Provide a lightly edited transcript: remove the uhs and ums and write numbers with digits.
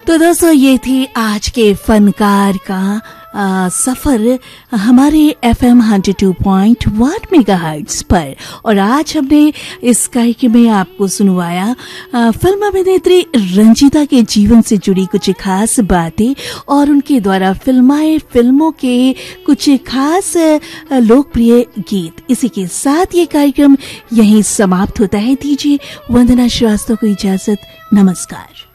तो दोस्तों ये थी आज के फनकार का सफर हमारे FM 102.1 मेगाहर्ट्ज पर। और आज हमने इस कार्यक्रम में आपको सुनवाया फिल्म अभिनेत्री रंजीता के जीवन से जुड़ी कुछ खास बातें और उनके द्वारा फिल्माए फिल्मों के कुछ खास लोकप्रिय गीत। इसी के साथ ये कार्यक्रम यहीं समाप्त होता है। दीजिए वंदना श्रीवास्तव को इजाजत। नमस्कार।